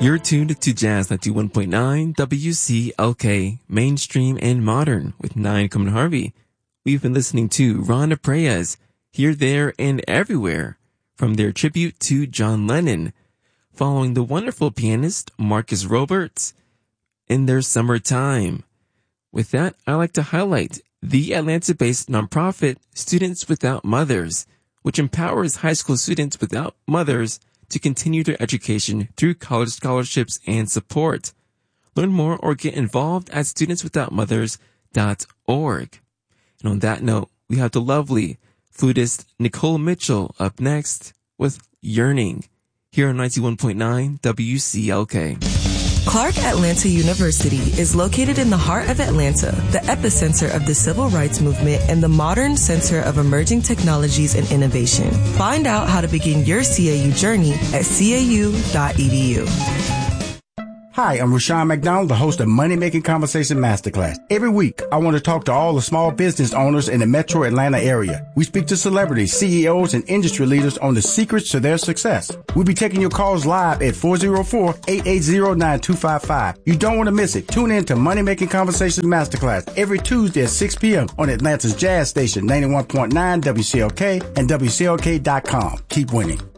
You're tuned to Jazz 91.9 WCLK, mainstream and modern with Nine Common Harvey. We've been listening to Rhonda Preyes, Here, There, and Everywhere, from their tribute to John Lennon, following the wonderful pianist Marcus Roberts in their Summertime. With that, I'd like to highlight the Atlanta-based nonprofit Students Without Mothers, which empowers high school students without mothers to continue their education through college scholarships and support. Learn more or get involved at studentswithoutmothers.org. And on that note, we have the lovely flutist Nicole Mitchell up next with Yearning here on 91.9 WCLK. Clark Atlanta University is located in the heart of Atlanta, the epicenter of the civil rights movement and the modern center of emerging technologies and innovation. Find out how to begin your CAU journey at cau.edu. Hi, I'm Rashawn McDonald, the host of Money Making Conversation Masterclass. Every week, I want to talk to all the small business owners in the metro Atlanta area. We speak to celebrities, CEOs, and industry leaders on the secrets to their success. We'll be taking your calls live at 404-880-9255. You don't want to miss it. Tune in to Money Making Conversation Masterclass every Tuesday at 6 p.m. on Atlanta's Jazz Station, 91.9 WCLK and WCLK.com. Keep winning.